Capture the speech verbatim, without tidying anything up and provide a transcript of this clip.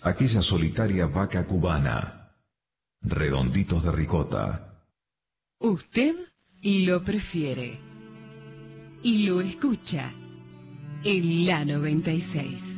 aquella solitaria vaca cubana, redonditos de ricota. Usted lo prefiere y lo escucha en la noventa y seis.